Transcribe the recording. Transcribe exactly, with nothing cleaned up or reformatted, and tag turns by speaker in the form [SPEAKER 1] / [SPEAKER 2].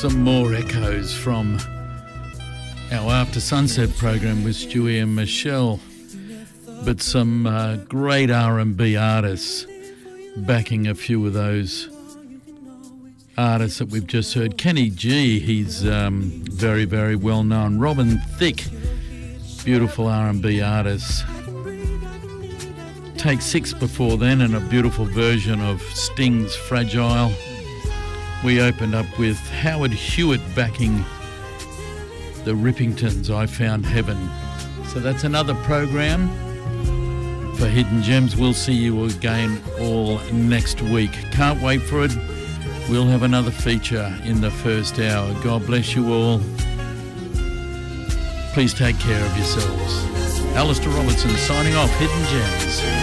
[SPEAKER 1] some more echoes from our After Sunset program with Stewie and Michelle, but some uh, great R and B artists backing a few of those artists that we've just heard. Kenny G, he's um, very, very well known. Robin Thicke, beautiful R and B artist. Take Six before then, and a beautiful version of Sting's Fragile. We opened up with Howard Hewitt backing the Rippingtons, I Found Heaven. So that's another program for Hidden Gems. We'll see you again all next week. Can't wait for it. We'll have another feature in the first hour. God bless you all. Please take care of yourselves. Alistair Robertson signing off, Hidden Gems.